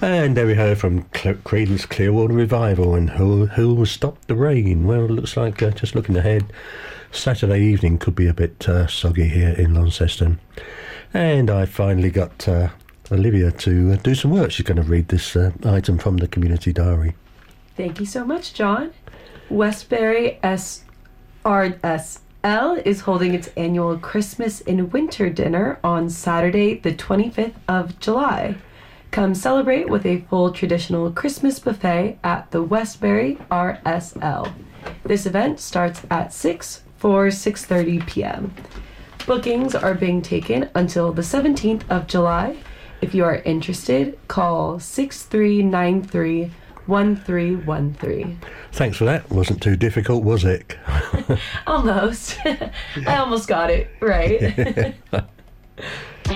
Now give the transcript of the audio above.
And there we heard from Creedence Clearwater Revival and Who'll Stop the Rain. Well, it looks like, just looking ahead, Saturday evening could be a bit soggy here in Launceston. And I finally got Olivia to do some work. She's going to read this item from the community diary. Thank you so much, John. Westbury SRSL is holding its annual Christmas in Winter dinner on Saturday, the 25th of July. Come celebrate with a full traditional Christmas buffet at the Westbury RSL. This event starts at 6:30 p.m. Bookings are being taken until the 17th of July. If you are interested, call 6393-1313. Thanks for that. Wasn't too difficult, was it? Almost. I almost got it right.